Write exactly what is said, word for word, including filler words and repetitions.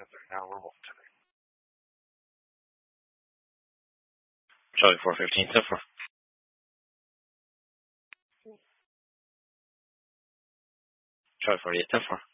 ten thirty now. We're rolling ten thirty. Charlie four fifteen, ten four. Charlie forty-eight, ten four.